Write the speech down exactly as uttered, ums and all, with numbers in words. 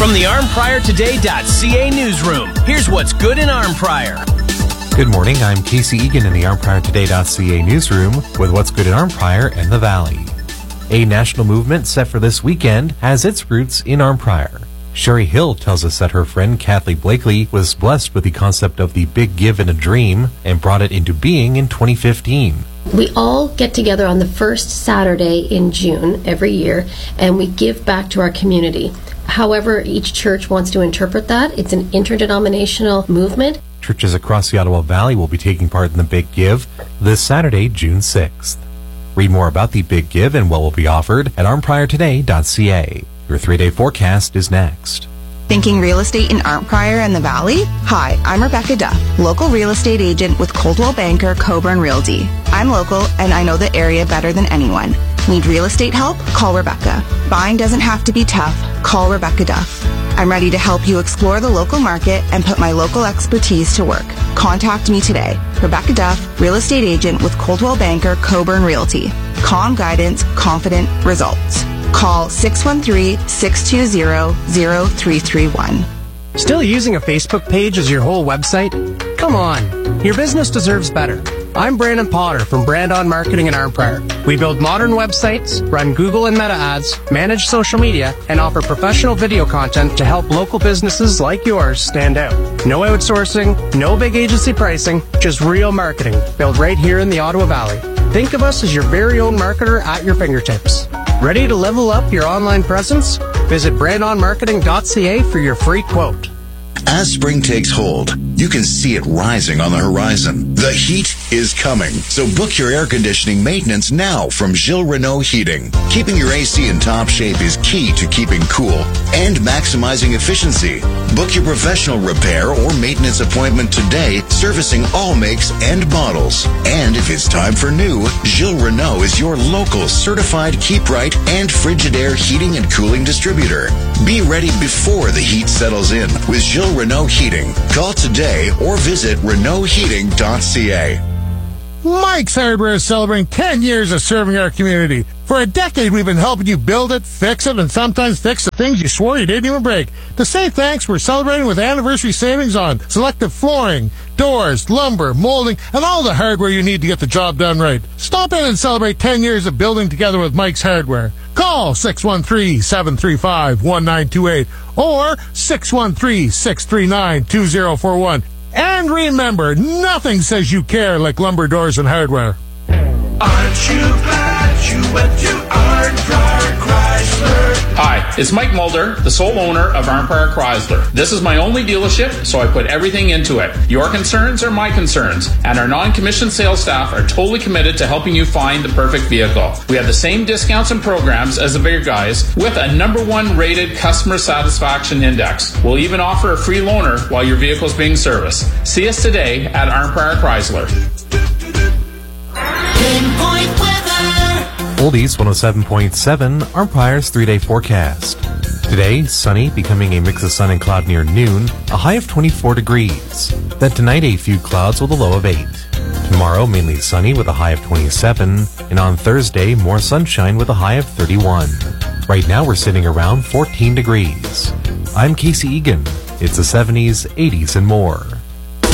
From the Arm Prior Today dot C A newsroom, here's what's good in Arnprior. Good morning, I'm Casey Egan in the Arm Prior Today dot C A newsroom with what's good in Arnprior and the Valley. A national movement set for this weekend has its roots in Arnprior. Sherry Hill tells us that her friend Kathleen Blakely was blessed with the concept of the Big Give in a Dream and brought it into being in twenty fifteen. We all get together on the first Saturday in June every year and we give back to our community. However, each church wants to interpret that. It's an interdenominational movement. Churches across the Ottawa Valley will be taking part in the Big Give this Saturday, June sixth. Read more about the Big Give and what will be offered at arm prior today dot C A. Your three-day forecast is next. Thinking real estate in Arnprior and the Valley? Hi, I'm Rebecca Duff, local real estate agent with Coldwell Banker Coburn Realty. I'm local and I know the area better than anyone. Need real estate help? Call Rebecca. Buying doesn't have to be tough. Call Rebecca Duff. I'm ready to help you explore the local market and put my local expertise to work. Contact me today. Rebecca Duff, real estate agent with Coldwell Banker Coburn Realty. Calm guidance, confident results. Call six one three, six two zero, zero three three one. Still using a Facebook page as your whole website? Come on, your business deserves better. I'm Brandon Potter from Brand On Marketing in Arnprior. We build modern websites, run Google and Meta ads, manage social media, and offer professional video content to help local businesses like yours stand out. No outsourcing, no big agency pricing, just real marketing built right here in the Ottawa Valley. Think of us as your very own marketer at your fingertips. Ready to level up your online presence? Visit brand on marketing dot C A for your free quote. As spring takes hold, you can see it rising on the horizon. The heat is coming, so book your air conditioning maintenance now from Gilles Renault Heating. Keeping your A C in top shape is key to keeping cool and maximizing efficiency. Book your professional repair or maintenance appointment today, servicing all makes and models. And if it's time for new, Gilles Renault is your local certified Keep Right and Frigidaire heating and cooling distributor. Be ready before the heat settles in with Gilles Renault Heating. Call today or visit Renault Heating dot C A. Mike's Hardware is celebrating ten years of serving our community. For a decade, we've been helping you build it, fix it, and sometimes fix the things you swore you didn't even break. To say thanks, we're celebrating with anniversary savings on selective flooring, doors, lumber, molding, and all the hardware you need to get the job done right. Stop in and celebrate ten years of building together with Mike's Hardware. Call six one three, seven three five, one nine two eight or six one three, six three nine, two zero four one. And remember, nothing says you care like lumber, doors, and hardware. Aren't you glad you went to Arnprior Chrysler? Hi, it's Mike Mulder, the sole owner of Arnprior Chrysler. This is my only dealership, so I put everything into it. Your concerns are my concerns, and our non-commissioned sales staff are totally committed to helping you find the perfect vehicle. We have the same discounts and programs as the bigger guys with a number one rated customer satisfaction index. We'll even offer a free loaner while your vehicle is being serviced. See us today at Arnprior Chrysler. Pinpoint weather. Oldies one oh seven point seven, Arnprior's three-day forecast. Today, sunny, becoming a mix of sun and cloud near noon, a high of twenty-four degrees. Then tonight, a few clouds with a low of eight. Tomorrow, mainly sunny with a high of twenty-seven, and on Thursday, more sunshine with a high of thirty-one. Right now, we're sitting around fourteen degrees. I'm Casey Egan. It's the seventies, eighties, and more.